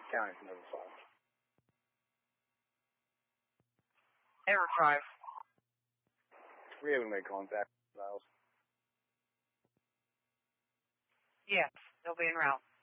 County from River Falls. Ever Drive. Were you able to make contact with Miles? Yes, they'll be en route.